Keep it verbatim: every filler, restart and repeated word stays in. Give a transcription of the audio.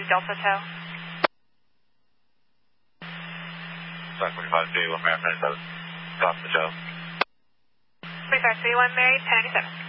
Delta Tow. Stock forty-five, three one, Mary, ninety-seven. Stop the show. forty-five, three one, Mary, ten ninety-seven.